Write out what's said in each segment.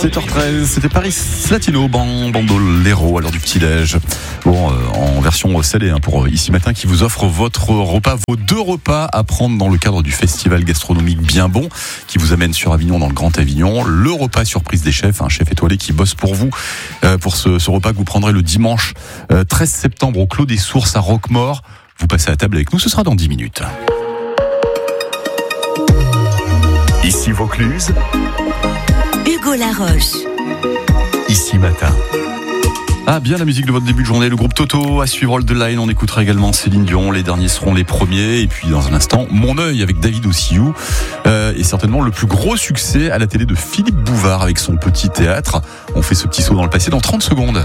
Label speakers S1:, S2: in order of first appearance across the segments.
S1: 7h13, c'était Paris Latino, Bandolero à l'heure du petit-déj. Bon, en version salée pour Ici Matin, qui vous offre votre repas, vos 2 repas à prendre dans le cadre du festival gastronomique Bien Bon, qui vous amène sur Avignon, dans le Grand Avignon. Le repas surprise des chefs, un chef étoilé qui bosse pour vous, pour ce repas que vous prendrez le dimanche 13 septembre au Clos des Sources à Roquemaure. Vous passez à table avec nous, ce sera dans 10 minutes.
S2: Ici Vaucluse,
S3: Hugo Laroche.
S2: Ici Matin.
S1: Ah, bien la musique de votre début de journée, le groupe Toto. À suivre Hold the Line, on écoutera également Céline Dion. Les derniers seront les premiers. Et puis dans un instant, Mon œil avec David Ossihou. Et certainement le plus gros succès à la télé de Philippe Bouvard avec son petit théâtre. On fait ce petit saut dans le passé dans 30 secondes.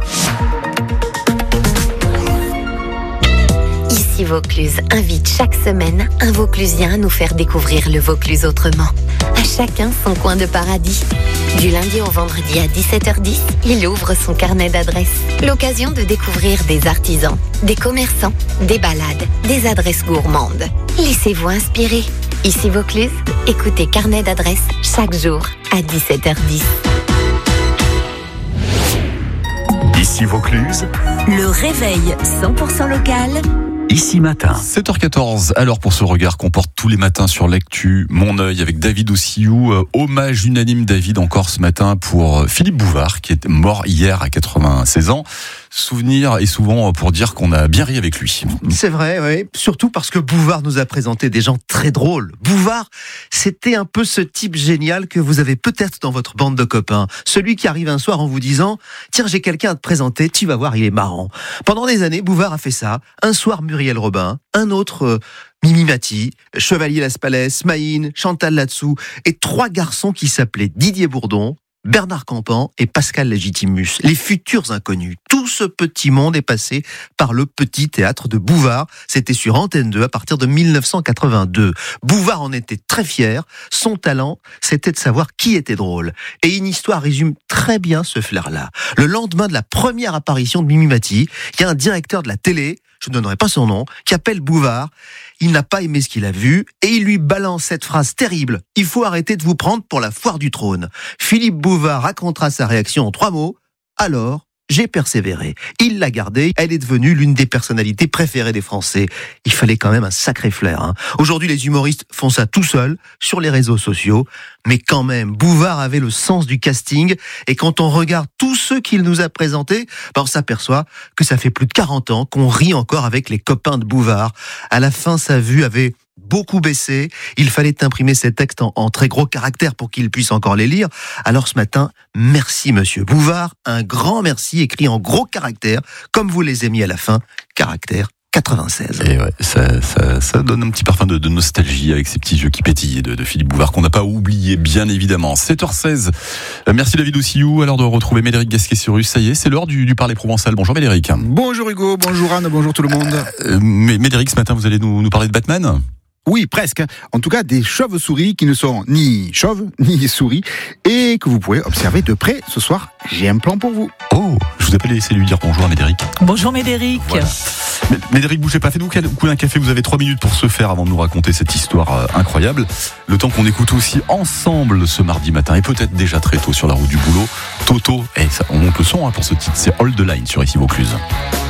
S3: Ici Vaucluse invite chaque semaine un Vauclusien à nous faire découvrir le Vaucluse autrement. À chacun son coin de paradis. Du lundi au vendredi à 17h10, il ouvre son carnet d'adresses. L'occasion de découvrir des artisans, des commerçants, des balades, des adresses gourmandes. Laissez-vous inspirer. Ici Vaucluse, écoutez Carnet d'adresses chaque jour à 17h10.
S2: Ici Vaucluse,
S3: Le réveil 100% local.
S2: Ici Matin.
S1: 7h14, alors pour ce regard qu'on porte tous les matins sur l'actu, Mon œil avec David Ossihou. Hommage unanime, David, encore ce matin pour Philippe Bouvard, qui est mort hier à 96 ans. Souvenir et souvent pour dire qu'on a bien ri avec lui.
S4: C'est vrai, oui. Surtout parce que Bouvard nous a présenté des gens très drôles. Bouvard, c'était un peu ce type génial que vous avez peut-être dans votre bande de copains. Celui qui arrive un soir en vous disant « Tiens, j'ai quelqu'un à te présenter, tu vas voir, il est marrant ». Pendant des années, Bouvard a fait ça. Un soir, Muriel Robin, un autre... Mimi Mati, Chevalier Las Palais, Maïn, Chantal Latsou et 3 garçons qui s'appelaient Didier Bourdon, Bernard Campan et Pascal Légitimus, les futurs inconnus. Tout ce petit monde est passé par le petit théâtre de Bouvard. C'était sur Antenne 2 à partir de 1982. Bouvard en était très fier. Son talent, c'était de savoir qui était drôle. Et une histoire résume très bien ce flair-là. Le lendemain de la première apparition de Mimi Mati, il y a un directeur de la télé, je ne donnerai pas son nom, qui appelle Bouvard. Il n'a pas aimé ce qu'il a vu et il lui balance cette phrase terrible. « Il faut arrêter de vous prendre pour la foire du trône ». Philippe Bouvard racontera sa réaction en 3 mots. « Alors, j'ai persévéré ». Il l'a gardée. Elle est devenue l'une des personnalités préférées des Français. Il fallait quand même un sacré flair. Aujourd'hui, les humoristes font ça tout seuls sur les réseaux sociaux. Mais quand même, Bouvard avait le sens du casting. Et quand on regarde tous ceux qu'il nous a présentés, on s'aperçoit que ça fait plus de 40 ans qu'on rit encore avec les copains de Bouvard. À la fin, sa vue avait beaucoup baissé. Il fallait imprimer ces textes en très gros caractères pour qu'il puisse encore les lire. Alors ce matin, merci monsieur Bouvard. Un grand merci écrit en gros caractères, comme vous les aimiez à la fin, caractère 96.
S1: Et ouais, ça donne un petit parfum de nostalgie avec ces petits yeux qui pétillent de Philippe Bouvard qu'on n'a pas oublié, bien évidemment. 7h16. Merci David Ossihou. À l'heure de retrouver Médéric Gasquet-Cyrus. Ça y est, c'est l'heure du parler provençal. Bonjour Médéric.
S5: Bonjour Hugo, bonjour Anne, bonjour tout le monde.
S1: Médéric, ce matin, vous allez nous parler de Batman ?
S5: Oui, presque. En tout cas, des chauves-souris qui ne sont ni chauves, ni souris, et que vous pouvez observer de près. Ce soir, j'ai un plan pour vous.
S1: Oh, je vous appelle et laissez lui dire bonjour à Médéric.
S6: Bonjour Médéric. Voilà.
S1: Médéric, bougez pas, faites-nous couler un café. Vous avez 3 minutes pour se faire avant de nous raconter cette histoire incroyable. Le temps qu'on écoute aussi ensemble ce mardi matin, et peut-être déjà très tôt sur la route du boulot, Toto, on monte le son pour ce titre, c'est Hold the Line sur Ici Vaucluse.